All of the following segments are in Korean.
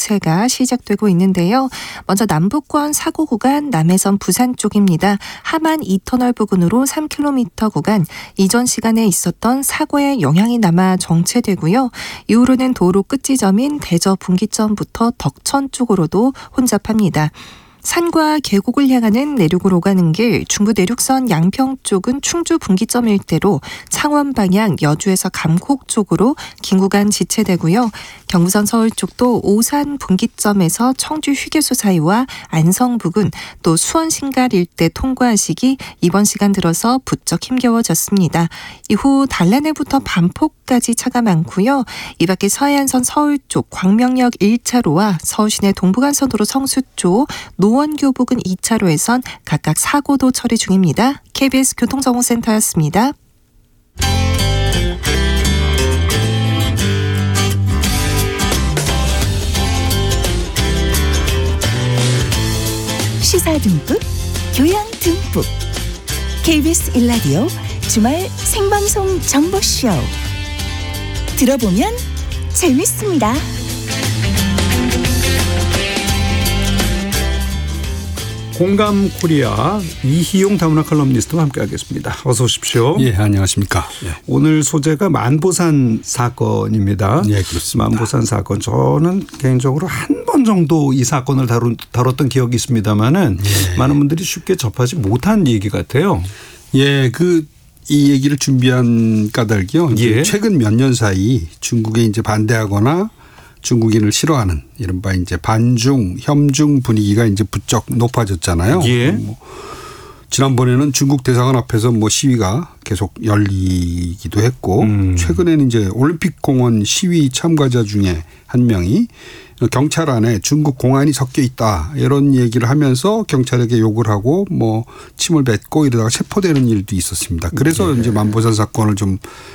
정체가 시작되고 있는데요. 먼저 남북권 사고 구간 남해선 부산 쪽입니다. 하만 2터널 부근으로 3km 구간 이전 시간에 있었던 사고의 영향이 남아 정체되고요. 이후로는 도로 끝지점인 대저 분기점부터 덕천 쪽으로도 혼잡합니다. 산과 계곡을 향하는 내륙으로 가는 길 중부 내륙선 양평 쪽은 충주 분기점 일대로 창원 방향 여주에서 감곡 쪽으로 긴 구간 지체되고요. 경부선 서울 쪽도 오산 분기점에서 청주 휴게소 사이와 안성 부근 또 수원 신갈 일대 통과하시기 이번 시간 들어서 부쩍 힘겨워졌습니다. 이후 달래내부터 반포까지 차가 많고요. 이 밖에 서해안선 서울 쪽 광명역 1차로와 서울시내 동부간선도로 성수 쪽 노원교 부근 2차로에선 각각 사고도 처리 중입니다. KBS 교통정보센터였습니다. 시사 듬뿍, 교양 듬뿍. KBS 1라디오 주말 생방송 정보쇼. 들어보면 재밌습니다. 공감 코리아 이희용 다문화 칼럼니스트와 함께하겠습니다. 어서 오십시오. 예, 안녕하십니까. 예. 오늘 소재가 만보산 사건입니다. 예, 그렇습니다. 만보산 사건. 저는 개인적으로 한 번 정도 이 사건을 다뤘던 기억이 있습니다만은 예. 많은 분들이 쉽게 접하지 못한 얘기 같아요. 예, 이 얘기를 준비한 까닭이요. 예. 최근 몇 년 사이 중국에 이제 반대하거나 중국인을 싫어하는 이른바 이제 반중, 협중 분위기가 이제 부쩍 높아졌잖아요. 예. 지난번에는 중국 대사관 앞에서 시위가 계속 열리기도 했고 최근에는 이제 올림픽 공원 시위 참가자 중에 한 명이 경찰 안에 중국 공안이 섞여 있다 이런 얘기를 하면서 경찰에게 욕을 하고 침을 뱉고 이러다가 체포되는 일도 있었습니다. 그래서 예. 이제 만보산 사건을 좀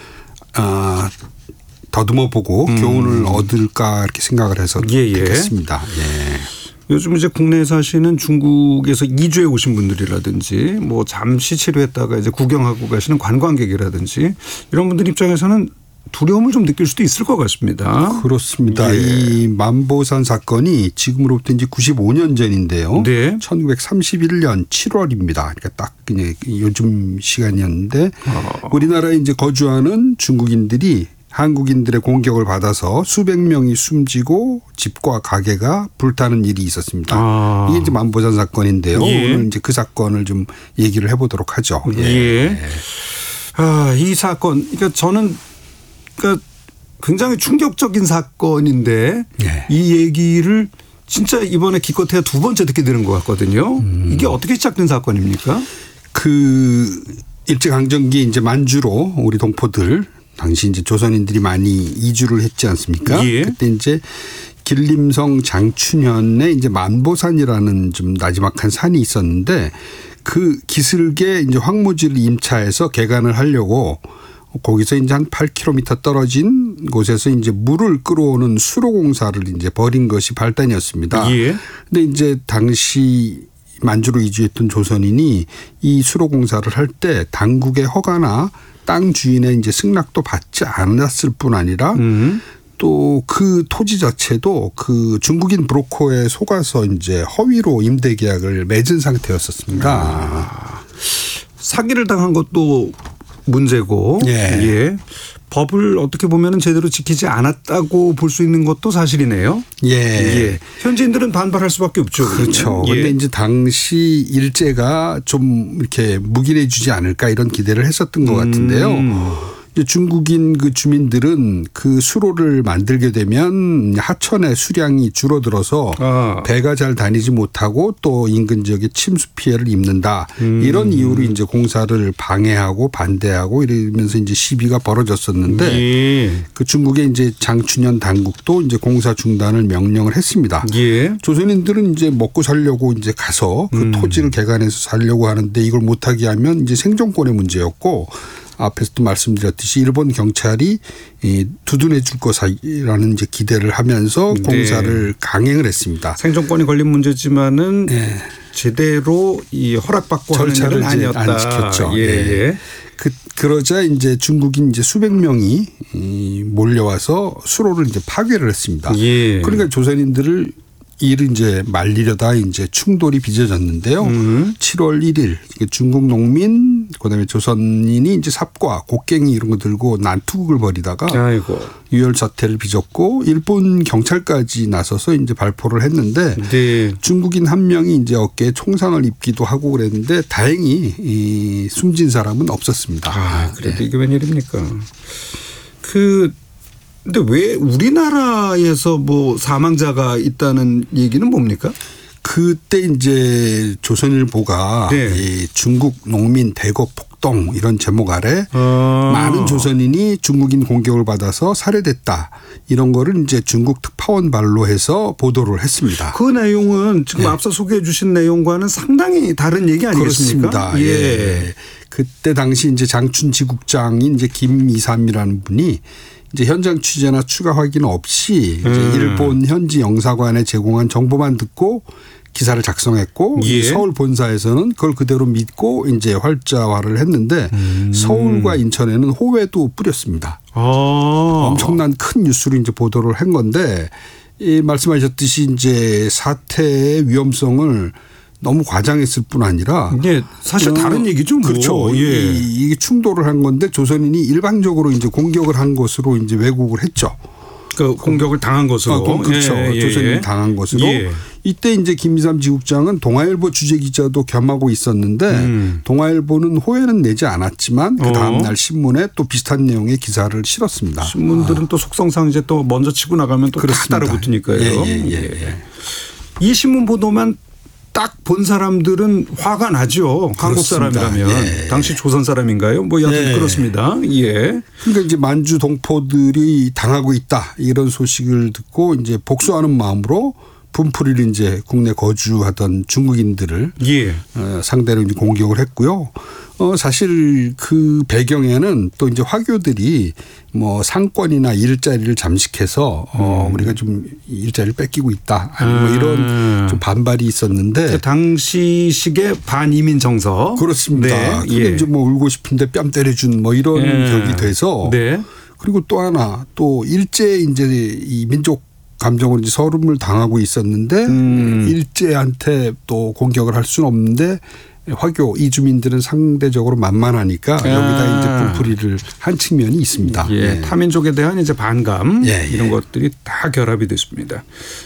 더듬어 보고 교훈을 얻을까 이렇게 생각을 해서 했습니다. 예. 요즘 이제 국내에 사시는 중국에서 이주해 오신 분들이라든지 잠시 치료했다가 이제 구경하고 가시는 관광객이라든지 이런 분들 입장에서는 두려움을 좀 느낄 수도 있을 것 같습니다. 그렇습니다. 예. 이 만보산 사건이 지금으로부터 이제 95년 전인데요. 네. 1931년 7월입니다. 그러니까 딱 그냥 요즘 시간이었는데 우리나라에 이제 거주하는 중국인들이 한국인들의 공격을 받아서 수백 명이 숨지고 집과 가게가 불타는 일이 있었습니다. 이게 이제 만보산 사건인데요. 예. 오늘 이제 그 사건을 좀 얘기를 해보도록 하죠. 예. 이 사건, 그러니까 저는 굉장히 충격적인 사건인데 예. 이 얘기를 진짜 이번에 기껏해야 두 번째 듣게 되는 것 같거든요. 이게 어떻게 시작된 사건입니까? 일제강점기 이제 만주로 우리 동포들 당시 이제 조선인들이 많이 이주를 했지 않습니까? 예. 그때 이제 길림성 장춘현에 이제 만보산이라는 좀 나지막한 산이 있었는데 그 기슭에 이제 황무지를 임차해서 개간을 하려고 거기서 이제 한 8km 떨어진 곳에서 이제 물을 끌어오는 수로공사를 이제 벌인 것이 발단이었습니다. 예. 근데 이제 당시 만주로 이주했던 조선인이 이 수로공사를 할 때 당국의 허가나 땅 주인의 이제 승낙도 받지 않았을 뿐 아니라 또 그 토지 자체도 그 중국인 브로커에 속아서 이제 허위로 임대 계약을 맺은 상태였었습니다. 사기를 당한 것도 문제고, 예. 법을 어떻게 보면은 제대로 지키지 않았다고 볼 수 있는 것도 사실이네요. 예. 현지인들은 반발할 수밖에 없죠. 그렇죠. 그런데 이제 당시 일제가 좀 이렇게 묵인해 주지 않을까 이런 기대를 했었던 것 같은데요. 중국인 그 주민들은 그 수로를 만들게 되면 하천의 수량이 줄어들어서 배가 잘 다니지 못하고 또 인근 지역에 침수 피해를 입는다. 이런 이유로 이제 공사를 방해하고 반대하고 이러면서 이제 시비가 벌어졌었는데 그 중국의 이제 장춘현 당국도 이제 공사 중단을 명령을 했습니다. 조선인들은 이제 먹고 살려고 이제 가서 그 토지를 개간해서 살려고 하는데 이걸 못하게 하면 이제 생존권의 문제였고 앞에서도 말씀드렸듯이 일본 경찰이 두둔해 줄 것이라는 이제 기대를 하면서 공사를 강행을 했습니다. 생존권이 걸린 문제지만은 제대로 이 허락받고 하는 일은 아니었다. 안 지켰죠. 예. 그러자 이제 중국인 이제 수백 명이 몰려와서 수로를 이제 파괴를 했습니다. 예. 그러니까 조선인들을 이를 이제 말리려다 이제 충돌이 빚어졌는데요. 7월 1일 중국 농민 그다음에 조선인이 이제 삽과 곡괭이 이런 거 들고 난투극을 벌이다가 아이고. 유혈 사태를 빚었고 일본 경찰까지 나서서 이제 발포를 했는데 네. 중국인 한 명이 이제 어깨에 총상을 입기도 하고 그랬는데 다행히 이 숨진 사람은 없었습니다. 아, 그래도 이게 웬일입니까? 근데 왜 우리나라에서 뭐 사망자가 있다는 얘기는 뭡니까? 그때 이제 조선일보가 네. 이 중국 농민 대거 폭동 이런 제목 아래 많은 조선인이 중국인 공격을 받아서 살해됐다. 이런 거를 이제 중국 특파원 발로 해서 보도를 했습니다. 그 내용은 지금 네. 앞서 소개해 주신 내용과는 상당히 다른 얘기 아니겠습니까? 그렇습니다. 예. 그때 당시 이제 장춘 지국장인 이제 김이삼이라는 분이 이제 현장 취재나 추가 확인 없이 이제 일본 현지 영사관에 제공한 정보만 듣고 기사를 작성했고 예. 서울 본사에서는 그걸 그대로 믿고 이제 활자화를 했는데 서울과 인천에는 호외도 뿌렸습니다. 엄청난 큰 뉴스로 이제 보도를 한 건데 이 말씀하셨듯이 이제 사태의 위험성을 너무 과장했을 뿐 아니라 이게 사실 다른 얘기죠. 뭐. 그렇죠. 예. 이게 충돌을 한 건데 조선인이 일방적으로 이제 공격을 한 것으로 이제 왜곡을 했죠. 그 공격을 당한 것으로. 그렇죠. 예, 예, 조선인이 예. 당한 것으로. 예. 이때 이제 김이삼 지국장은 동아일보 취재기자도 겸하고 있었는데 동아일보는 호해는 내지 않았지만 그 다음 날 신문에 또 비슷한 내용의 기사를 실었습니다. 신문들은 또 속성상 이제 또 먼저 치고 나가면 또 다 따라붙으니까요. 예. 이 신문 보도만 딱 본 사람들은 화가 나죠. 한국 그렇습니다. 사람이라면. 예. 당시 조선 사람인가요? 뭐 여튼 예. 그렇습니다. 예. 그러니까 이제 만주 동포들이 당하고 있다 이런 소식을 듣고 이제 복수하는 마음으로 분풀이를 이제 국내 거주하던 중국인들을 예. 상대로 이제 공격을 했고요. 사실 그 배경에는 또 이제 화교들이 뭐 상권이나 일자리를 잠식해서 우리가 좀 일자리를 뺏기고 있다. 아니 뭐 이런 좀 반발이 있었는데 그 당시식의 반이민 정서. 그렇습니다. 네. 근데 예. 이제 뭐 울고 싶은데 뺨 때려준 뭐 이런 격이 돼서 네. 그리고 또 하나 또 일제 이제 이 민족 감정으로 이제 서름을 당하고 있었는데 일제한테 또 공격을 할 수는 없는데 화교 이주민들은 상대적으로 만만하니까 여기다 이제 분풀이를 한 측면이 있습니다. 예. 예. 타민족에 대한 이제 반감 예, 예. 이런 것들이 다 결합이 됐습니다.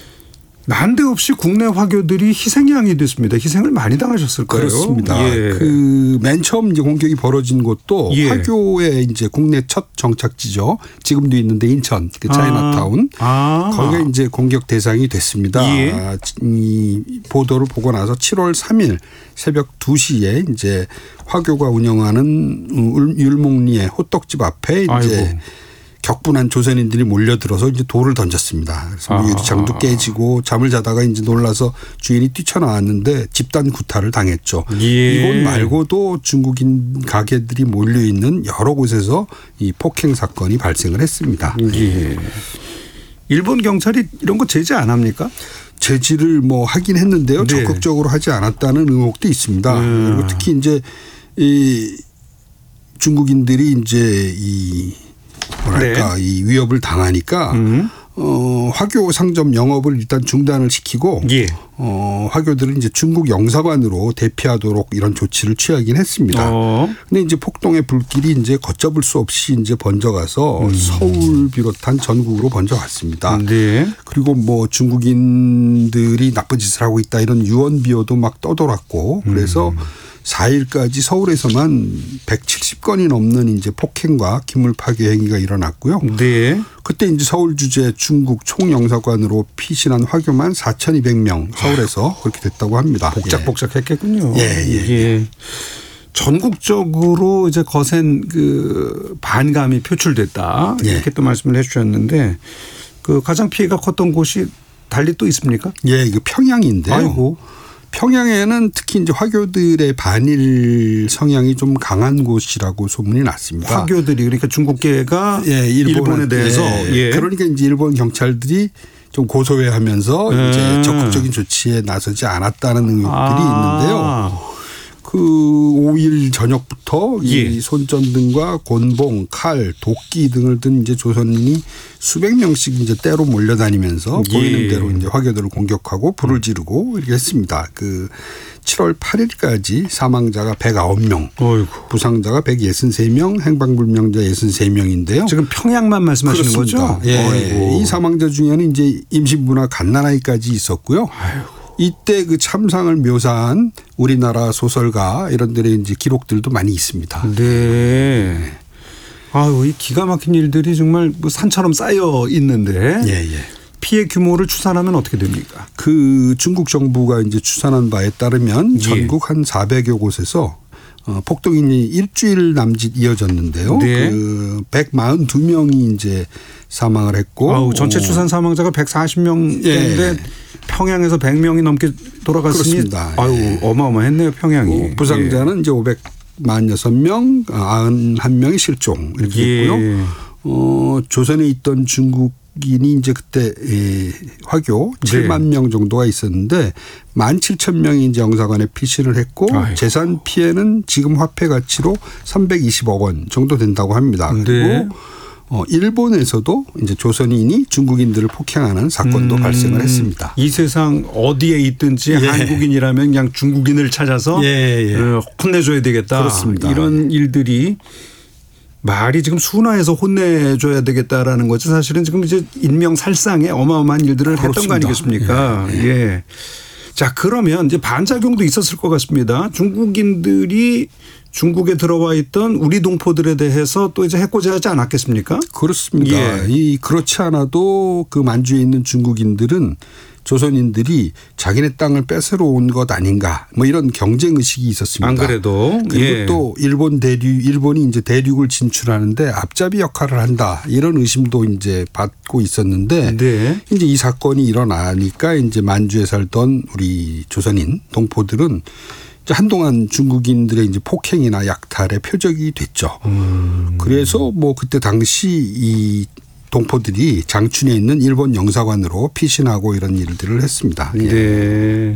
난데없이 국내 화교들이 희생양이 됐습니다. 희생을 많이 당하셨을 거예요. 그렇습니다. 예. 그 맨 처음 이제 공격이 벌어진 곳도 예. 화교의 이제 국내 첫 정착지죠. 지금도 있는데 인천 그 차이나타운 거기가 이제 공격 대상이 됐습니다. 예. 이 보도를 보고 나서 7월 3일 새벽 2시에 이제 화교가 운영하는 율목리의 호떡집 앞에 이제 아이고. 격분한 조선인들이 몰려들어서 이제 돌을 던졌습니다. 그래서 유리창도 깨지고 잠을 자다가 이제 놀라서 주인이 뛰쳐나왔는데 집단 구타를 당했죠. 예. 이곳 말고도 중국인 가게들이 몰려 있는 여러 곳에서 이 폭행 사건이 발생을 했습니다. 예. 일본 경찰이 이런 거 제재 안 합니까? 제지를 뭐 하긴 했는데요. 네. 적극적으로 하지 않았다는 의혹도 있습니다. 그리고 특히 이제 이 중국인들이 이제 이 뭐랄까 네. 이 위협을 당하니까 화교 상점 영업을 일단 중단을 시키고 예. 화교들은 이제 중국 영사관으로 대피하도록 이런 조치를 취하긴 했습니다. 근데 이제 폭동의 불길이 이제 걷잡을 수 없이 이제 번져가서 서울 비롯한 전국으로 번져갔습니다. 네. 그리고 뭐 중국인들이 나쁜 짓을 하고 있다 이런 유언 비어도 막 떠돌았고 그래서 4일까지 서울에서만 170건이 넘는 이제 폭행과 기물 파괴 행위가 일어났고요. 네. 그때 이제 서울 주재 중국 총영사관으로 피신한 화교만 4,200명 서울에서 그렇게 됐다고 합니다. 복작복작했겠군요. 예. 전국적으로 이제 거센 그 반감이 표출됐다. 예. 이렇게 또 말씀을 해 주셨는데 그 가장 피해가 컸던 곳이 달리 또 있습니까? 예, 이거 평양인데요. 아이고. 평양에는 특히 이제 화교들의 반일 성향이 좀 강한 곳이라고 소문이 났습니다. 화교들이 그러니까 중국계가 일본에 대해서 예. 그러니까 이제 일본 경찰들이 좀 고소해하면서 이제 적극적인 조치에 나서지 않았다는 의혹들이 있는데요. 그 5일 저녁부터 예. 이 손전등과 곤봉, 칼, 도끼 등을 든 이제 조선인이 수백 명씩 이제 때로 몰려다니면서 예. 보이는 대로 이제 화교들을 공격하고 불을 지르고 이렇게 했습니다. 그 7월 8일까지 사망자가 109명, 어이구. 부상자가 163명, 행방불명자 63명인데요. 지금 평양만 말씀하시는 그렇습니다. 거죠? 예. 어이구. 이 사망자 중에는 이제 임신부나 갓난아이까지 있었고요. 이때 그 참상을 묘사한 우리나라 소설가 이런들의 이제 기록들도 많이 있습니다. 네. 아유, 이 기가 막힌 일들이 정말 뭐 산처럼 쌓여 있는데 예, 예. 피해 규모를 추산하면 어떻게 됩니까? 그 중국 정부가 이제 추산한 바에 따르면 예. 전국 한 400여 곳에서 폭동이 일주일 남짓 이어졌는데요. 네. 그 142명이 이제 사망을 했고. 아우, 전체 추산 사망자가 140명인데 예. 평양에서 100명이 넘게 돌아갔으니 그렇습니다. 아유, 예. 어마어마했네요, 평양이. 부상자는 이제 546명, 91명이 실종 이렇게 예. 됐고요. 조선에 있던 중국인이 이제 그때 화교 7만 명 정도가 있었는데 17,000명이 이제 영사관에 피신을 했고 아이고. 재산 피해는 지금 화폐 가치로 320억 원 정도 된다고 합니다. 네. 그리고 일본에서도 이제 조선인이 중국인들을 폭행하는 사건도 발생을 했습니다. 이 세상 어디에 있든지 예. 한국인이라면 그냥 중국인을 찾아서 예, 예. 혼내줘야 되겠다. 그렇습니다. 이런 일들이 말이 지금 순화해서 혼내줘야 되겠다라는 거지 사실은 지금 이제 인명살상에 어마어마한 일들을 했던 거 그렇습니다. 아니겠습니까? 예. 자, 그러면 이제 반작용도 있었을 것 같습니다. 중국인들이 중국에 들어와 있던 우리 동포들에 대해서 또 이제 해코지하지 않았겠습니까? 그렇습니다. 예. 그렇지 않아도 그 만주에 있는 중국인들은 조선인들이 자기네 땅을 뺏으러 온 것 아닌가 뭐 이런 경쟁 의식이 있었습니다. 안 그래도 그리고 예. 또 일본이 이제 대륙을 진출하는데 앞잡이 역할을 한다 이런 의심도 이제 받고 있었는데 네. 이제 이 사건이 일어나니까 이제 만주에 살던 우리 조선인 동포들은 이제 한동안 중국인들의 이제 폭행이나 약탈의 표적이 됐죠. 그래서 뭐 그때 당시 이 동포들이 장춘에 있는 일본 영사관으로 피신하고 이런 일들을 했습니다. 예. 네.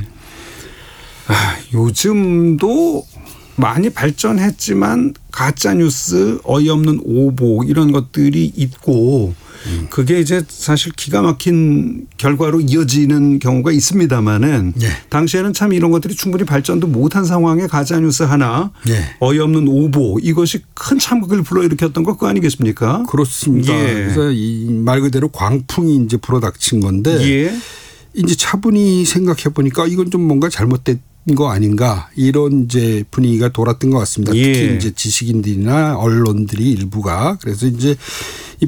아, 요즘도 많이 발전했지만 가짜 뉴스, 어이없는 오보 이런 것들이 있고 그게 이제 사실 기가 막힌 결과로 이어지는 경우가 있습니다만은 예. 당시에는 참 이런 것들이 충분히 발전도 못한 상황에 가짜 뉴스 하나, 예. 어이없는 오보 이것이 큰 참극을 불러일으켰던 거 그거 아니겠습니까? 그렇습니다. 예. 그래서 이 말 그대로 광풍이 이제 불어닥친 건데 예. 이제 차분히 생각해 보니까 이건 좀 뭔가 잘못된 거 아닌가 이런 이제 분위기가 돌았던 것 같습니다. 예. 특히 이제 지식인들이나 언론들이 일부가 그래서 이제 이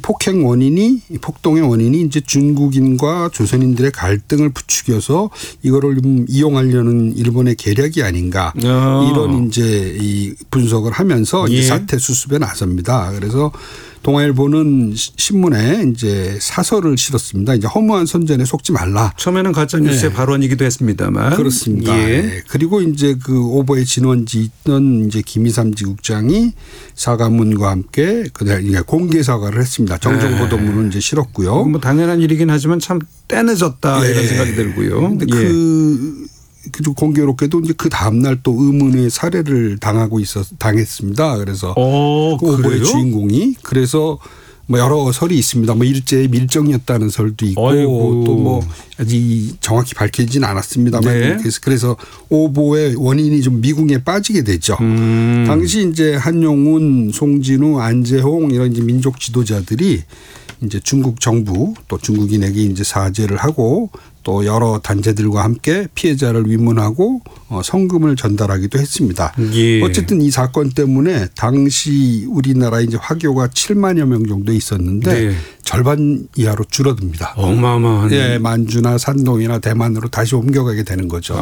폭동의 원인이 이제 중국인과 조선인들의 갈등을 부추겨서 이거를 좀 이용하려는 일본의 계략이 아닌가 이런 이제 이 분석을 하면서 예. 이제 사태 수습에 나섭니다. 그래서 동아일보는 신문에 이제 사설을 실었습니다. 이제 허무한 선전에 속지 말라. 처음에는 가짜 뉴스의 예. 발언이기도 했습니다만 그렇습니다. 예. 예. 그리고 이제 그 오보의 진원지 있던 이제 김희삼 지국장이 사과문과 함께 그날 공개 사과를 했습니다. 정정보도문은 이제 실었고요. 뭐 당연한 일이긴 하지만 참 때늦었다 예. 이런 생각이 들고요. 근데 예. 그 공교롭게도 이제 그 다음 날 또 의문의 살해를 당했습니다. 그래서 그 오보의 그래요? 주인공이 그래서 뭐 여러 설이 있습니다. 뭐 일제의 밀정이었다는 설도 있고 어이구. 또 뭐 아직 정확히 밝혀지진 않았습니다만 네. 그래서 오보의 원인이 좀 미궁에 빠지게 되죠. 당시 이제 한용운, 송진우, 안재홍 이런 이제 민족 지도자들이 이제 중국 정부 또 중국인에게 이제 사죄를 하고 또 여러 단체들과 함께 피해자를 위문하고 성금을 전달하기도 했습니다. 예. 어쨌든 이 사건 때문에 당시 우리나라에 이제 화교가 7만여 명 정도 있었는데 네. 절반 이하로 줄어듭니다. 어마어마한. 예, 만주나 산동이나 대만으로 다시 옮겨가게 되는 거죠.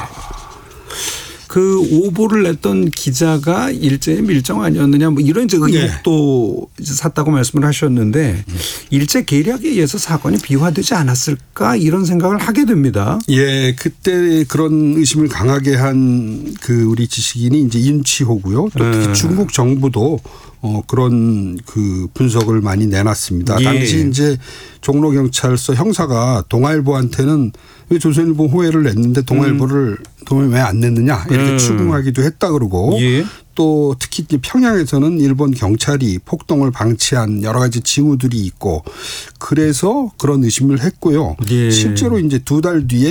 그 오보를 냈던 기자가 일제의 밀정 아니었느냐 뭐 이런 이제 의혹도 이제 샀다고 말씀을 하셨는데 일제 계략에 의해서 사건이 비화되지 않았을까 이런 생각을 하게 됩니다. 예, 그때 그런 의심을 강하게 한 그 우리 지식인이 이제 인치호고요. 또 특히 중국 정부도 그런 그 분석을 많이 내놨습니다. 예. 당시 이제 종로경찰서 형사가 동아일보한테는 왜 조선일보 호해를 냈는데 동아일보를 ultimatum을 왜 안 냈느냐 이렇게 추궁하기도 했다 그러고 예. 또 특히 이제 평양에서는 일본 경찰이 폭동을 방치한 여러 가지 징후들이 있고 그래서 그런 의심을 했고요. 예. 실제로 이제 2달 뒤에